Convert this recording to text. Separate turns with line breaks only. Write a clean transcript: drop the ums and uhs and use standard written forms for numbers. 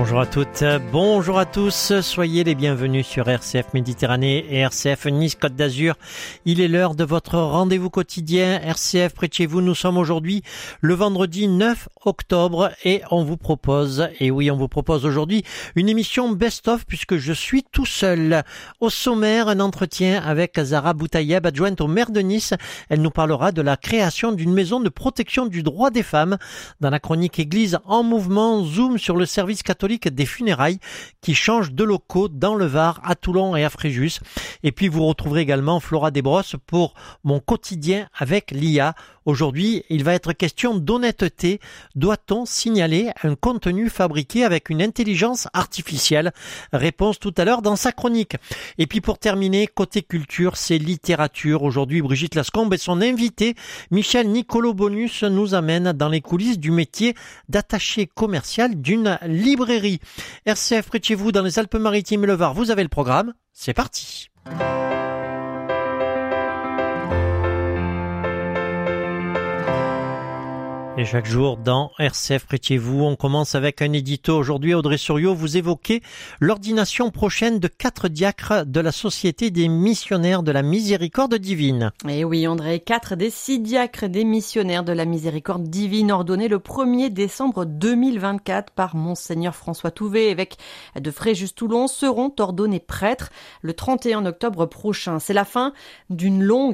Bonjour à toutes, bonjour à tous, soyez les bienvenus sur RCF Méditerranée et RCF Nice Côte d'Azur. Il est l'heure de votre rendez-vous quotidien RCF près de chez vous. Nous sommes aujourd'hui le vendredi 9 octobre et on vous propose aujourd'hui une émission best-of puisque je suis tout seul. Au sommaire, un entretien avec Zara Boutayeb, adjointe au maire de Nice. Elle nous parlera de la création d'une maison de protection du droit des femmes. Dans la chronique Église en mouvement, zoom sur le service catholique des funérailles qui change de locaux dans le Var, à Toulon et à Fréjus. Et puis vous retrouverez également Flora Desbrosses pour mon quotidien avec l'IA. Aujourd'hui, il va être question d'honnêteté. Doit-on signaler un contenu fabriqué avec une intelligence artificielle? Réponse tout à l'heure dans sa chronique. Et puis pour terminer, côté culture, c'est littérature. Aujourd'hui, Brigitte Lascombe et son invité, Michel Nicolo-Bonus, nous amènent dans les coulisses du métier d'attaché commercial d'une librairie. RCF près de chez vous, dans les Alpes-Maritimes et le Var, vous avez le programme. C'est parti. Et chaque jour dans RCF près de chez vous, on commence avec un édito. Aujourd'hui, Audrey Souriau, vous évoquez l'ordination prochaine de 4 diacres de la Société des missionnaires de la miséricorde divine.
Et oui, André, 4 des 6 diacres des missionnaires de la miséricorde divine ordonnés le 1er décembre 2024 par Monseigneur François Touvet, évêque de Fréjus-Toulon, seront ordonnés prêtres le 31 octobre prochain. C'est la fin d'une longue